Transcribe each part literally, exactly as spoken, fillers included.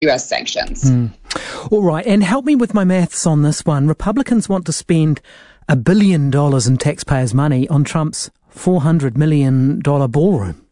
U S sanctions. Mm. All right, and help me with my maths on this one. Republicans want to spend a billion dollars in taxpayers' money on Trump's four hundred million dollars ballroom.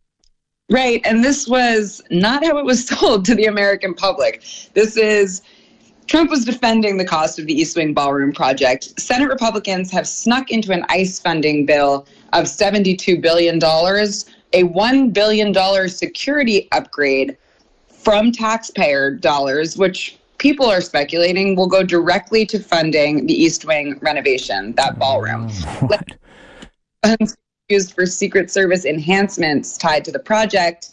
Right, and this was not how it was sold to the American public. This is, Trump was defending the cost of the East Wing Ballroom project. Senate Republicans have snuck into an ICE funding bill of seventy-two billion dollars, a one billion dollars security upgrade from taxpayer dollars, which people are speculating will go directly to funding the East Wing renovation, that ballroom. Oh, right. Funds used for Secret Service enhancements tied to the project.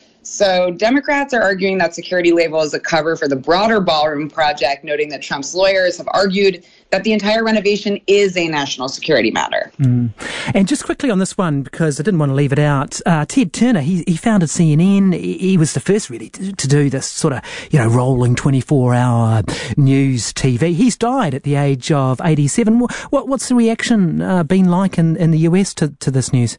So Democrats are arguing that security label is a cover for the broader ballroom project, noting that Trump's lawyers have argued that the entire renovation is a national security matter. Mm. And just quickly on this one, because I didn't want to leave it out, uh, Ted Turner, he, he founded C N N. He, he was the first really to, to do this sort of, you know, rolling twenty-four hour news T V. He's died at the age of eighty-seven. What, what's the reaction uh, been like in, in the U S to, to this news?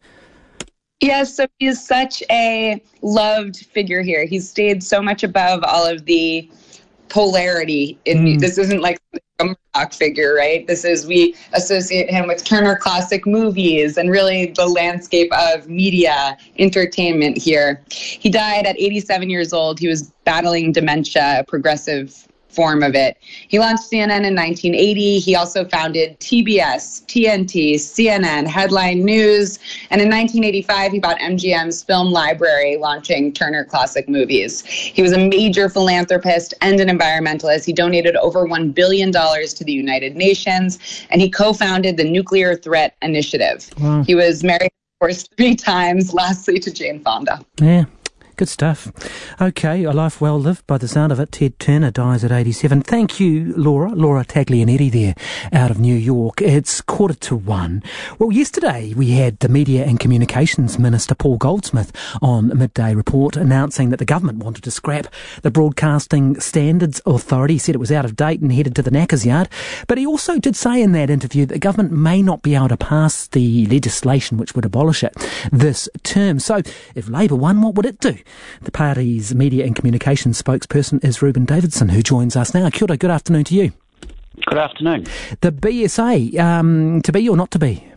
Yes, so he's such a loved figure here. He's stayed so much above all of the polarity. In mm. This isn't like a Murdoch figure, right? This is, we associate him with Turner Classic Movies and really the landscape of media entertainment here. He died at eighty-seven years old. He was battling dementia, a progressive form of it. He launched C N N in nineteen eighty. He also founded T B S, T N T, C N N, Headline News, and in nineteen eighty-five, he bought M G M's film library, launching Turner Classic Movies. He was a major philanthropist and an environmentalist. He donated over one billion dollars to the United Nations, and he co-founded the Nuclear Threat Initiative. Wow. He was married, of course, three times, lastly to Jane Fonda. Yeah. Good stuff. Okay, a life well lived by the sound of it. Ted Turner dies at eighty-seven. Thank you, Laura. Laura Taglianetti there out of New York. It's quarter to one. Well, yesterday we had the Media and Communications Minister Paul Goldsmith on Midday Report announcing that the government wanted to scrap the Broadcasting Standards Authority. He said it was out of date and headed to the knackers yard. But he also did say in that interview that the government may not be able to pass the legislation which would abolish it this term. So if Labour won, what would it do? The party's media and communications spokesperson is Reuben Davidson, who joins us now. Kia ora, good afternoon to you. Good afternoon. The B S A, um, to be or not to be?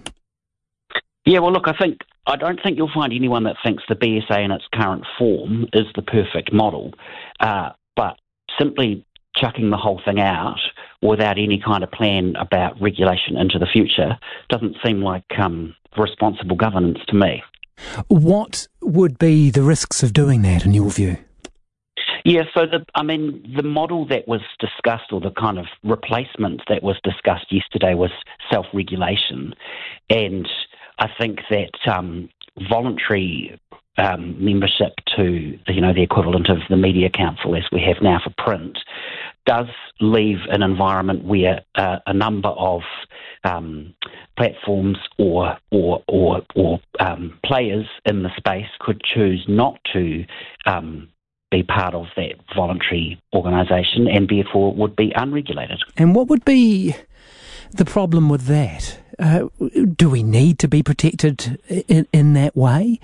Yeah, well, look, I think I don't think you'll find anyone that thinks the B S A in its current form is the perfect model, uh, but simply chucking the whole thing out without any kind of plan about regulation into the future doesn't seem like um, responsible governance to me. What would be the risks of doing that, in your view? Yeah, so the, I mean, the model that was discussed, or the kind of replacement that was discussed yesterday, was self-regulation, and I think that um, voluntary um, membership to, you know, the equivalent of the Media Council as we have now for print, does leave an environment where uh, a number of um, platforms or or or, or um, players in the space could choose not to um, be part of that voluntary organisation, and therefore would be unregulated. And what would be the problem with that? Uh, do we need to be protected in, in that way?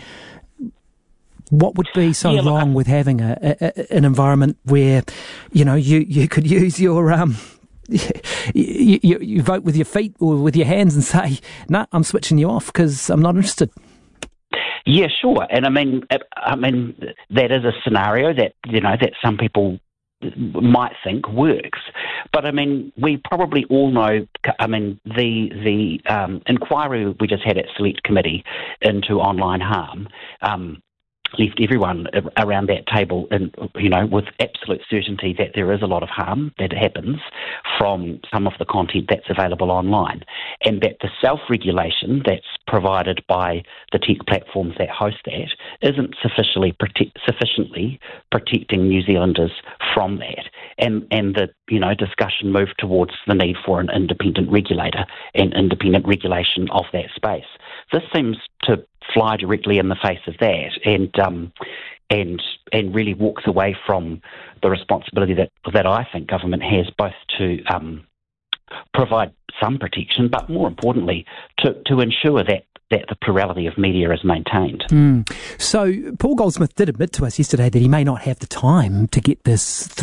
What would be so yeah, look, wrong with having a, a an environment where, you know, you, you could use your um, you, you, you vote with your feet or with your hands and say, no, nah, I'm switching you off because I'm not interested. Yeah, sure, and I mean, I mean that is a scenario that, you know, that some people might think works, but I mean, we probably all know. I mean, the the um, inquiry we just had at Select Committee into online harm Um, left everyone around that table, in, you know, with absolute certainty that there is a lot of harm that happens from some of the content that's available online, and that the self-regulation that's provided by the tech platforms that host that isn't sufficiently protect, sufficiently protecting New Zealanders from that, and and the, you know, discussion moved towards the need for an independent regulator and independent regulation of that space. This seems to fly directly in the face of that, and um, and and really walks away from the responsibility that that I think government has, both to um, provide some protection, but more importantly, to to ensure that that the plurality of media is maintained. Mm. So Paul Goldsmith did admit to us yesterday that he may not have the time to get this